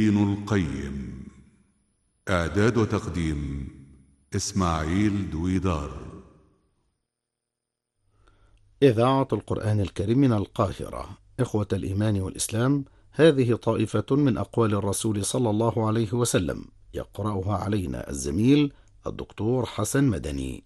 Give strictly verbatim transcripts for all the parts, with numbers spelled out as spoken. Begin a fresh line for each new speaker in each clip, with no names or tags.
ابن القيم. إعداد وتقديم إسماعيل دويدار.
إذاعة القرآن الكريم من القاهرة. إخوة الإيمان والإسلام، هذه طائفة من أقوال الرسول صلى الله عليه وسلم، يقرأها علينا الزميل الدكتور حسن مدني.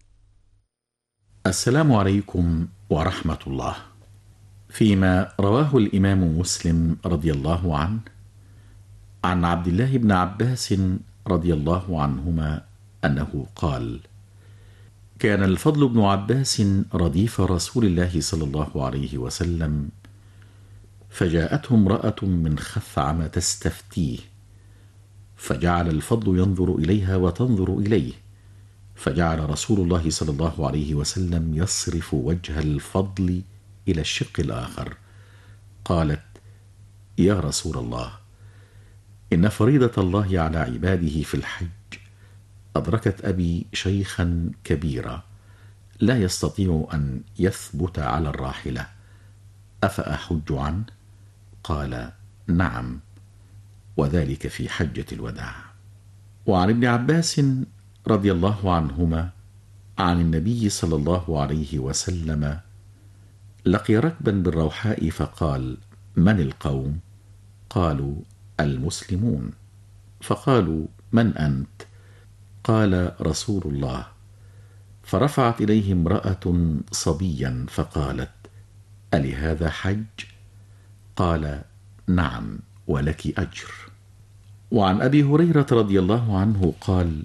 السلام عليكم ورحمة الله. فيما رواه الإمام مسلم رضي الله عنه عن عبد الله بن عباس رضي الله عنهما أنه قال: كان الفضل بن عباس رديف رسول الله صلى الله عليه وسلم، فجاءته امرأة من خثعم تستفتيه، فجعل الفضل ينظر إليها وتنظر إليه، فجعل رسول الله صلى الله عليه وسلم يصرف وجه الفضل إلى الشق الآخر. قالت: يا رسول الله، إن فريضة الله على عباده في الحج أدركت أبي شيخا كبيرا لا يستطيع أن يثبت على الراحلة، أفأحج عنه؟ قال: نعم، وذلك في حجة الوداع. وعن ابن عباس رضي الله عنهما عن النبي صلى الله عليه وسلم: لقي ركبا بالروحاء فقال: من القوم؟ قالوا: المسلمون. فقالوا: من أنت؟ قال: رسول الله. فرفعت إليه امرأة صبيا فقالت: ألهذا حج؟ قال: نعم، ولك أجر. وعن أبي هريرة رضي الله عنه قال: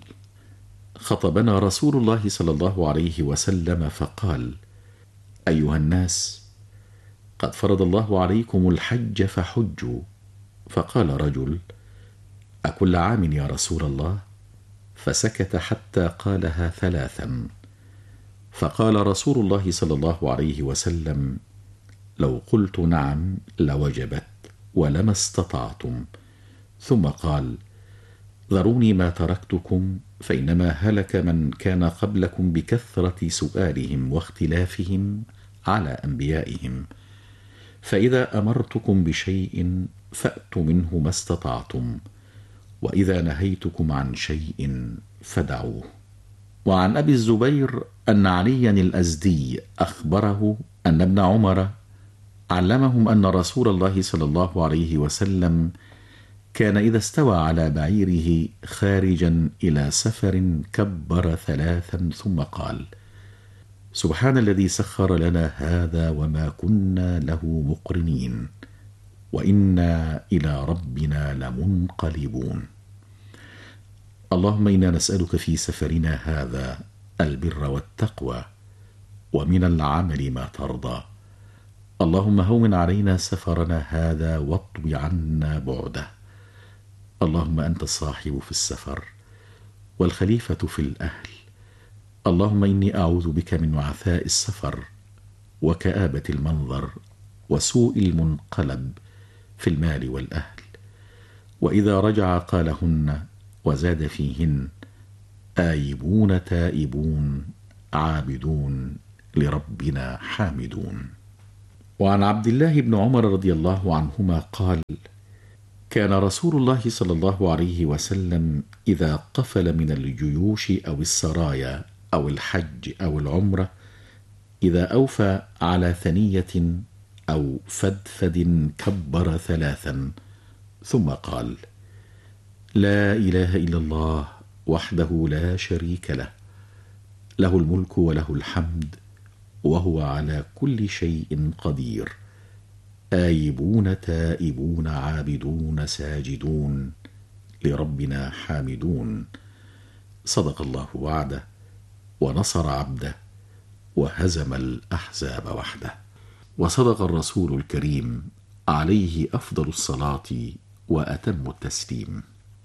خطبنا رسول الله صلى الله عليه وسلم فقال: أيها الناس، قد فرض الله عليكم الحج فحجوا. فقال رجل: أكل عام يا رسول الله؟ فسكت حتى قالها ثلاثا. فقال رسول الله صلى الله عليه وسلم: لو قلت نعم لوجبت ولما استطعتم. ثم قال: ذروني ما تركتكم، فإنما هلك من كان قبلكم بكثرة سؤالهم واختلافهم على أنبيائهم، فإذا أمرتكم بشيء فأتوا منه ما استطعتم، وإذا نهيتكم عن شيء فدعوه. وعن أبي الزبير أن عليا الأزدي أخبره أن ابن عمر علمهم أن رسول الله صلى الله عليه وسلم كان إذا استوى على بعيره خارجا إلى سفر كبر ثلاثا ثم قال: سبحان الذي سخر لنا هذا وما كنا له مقرنين وإنا إلى ربنا لمنقلبون. اللهم إنا نسألك في سفرنا هذا البر والتقوى، ومن العمل ما ترضى. اللهم هون علينا سفرنا هذا واطوي عنا بعده. اللهم أنت الصاحب في السفر والخليفة في الأهل. اللهم إني أعوذ بك من وعثاء السفر وكآبة المنظر وسوء المنقلب في المال والأهل. وإذا رجع قالهن وزاد فيهن: آيبون تائبون عابدون لربنا حامدون. وعن عبد الله بن عمر رضي الله عنهما قال: كان رسول الله صلى الله عليه وسلم إذا قفل من الجيوش أو السرايا أو الحج أو العمرة، إذا أوفى على ثنية أو فدفد كبر ثلاثا ثم قال: لا إله إلا الله وحده لا شريك له، له الملك وله الحمد وهو على كل شيء قدير، آيبون تائبون عابدون ساجدون لربنا حامدون. صدق الله وعده ونصر عبده وهزم الأحزاب وحده. وصدق الرسول الكريم عليه أفضل الصلاة وأتم التسليم.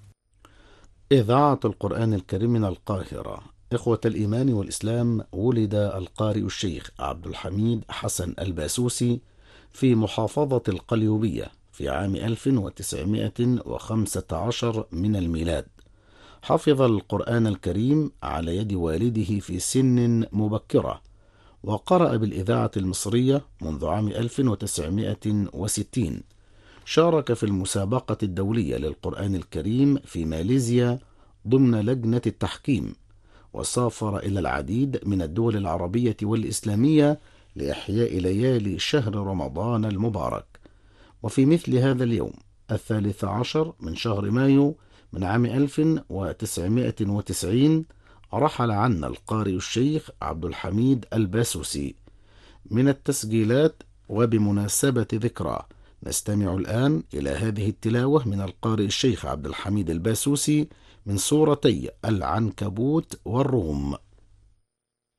إذاعة القرآن الكريم من القاهرة. إخوة الإيمان والإسلام، ولد القارئ الشيخ عبد الحميد حسن الباسوسي في محافظة القليوبية في عام ألف وتسعمائة وخمسة عشر من الميلاد. حفظ القرآن الكريم على يد والده في سن مبكرة، وقرأ بالإذاعة المصرية منذ عام ألف وتسعمائة وستين، شارك في المسابقة الدولية للقرآن الكريم في ماليزيا ضمن لجنة التحكيم، وسافر إلى العديد من الدول العربية والإسلامية لإحياء ليالي شهر رمضان المبارك. وفي مثل هذا اليوم الثالث عشر من شهر مايو من عام ألف وتسعمائة وتسعين رحل عنا القارئ الشيخ عبد الحميد الباسوسي. من التسجيلات وبمناسبة ذكرى نستمع الآن إلى هذه التلاوة من القارئ الشيخ عبد الحميد الباسوسي من سورتي العنكبوت والروم.